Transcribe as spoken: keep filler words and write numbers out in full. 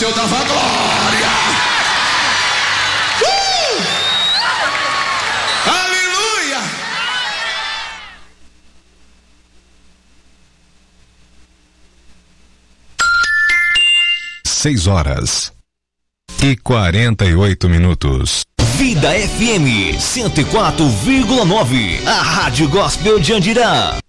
Senhor dava glória. Uh! Aleluia. Seis horas e quarenta e oito minutos. Vida F M cento e quatro vírgula nove, a Rádio Gospel de Andirá.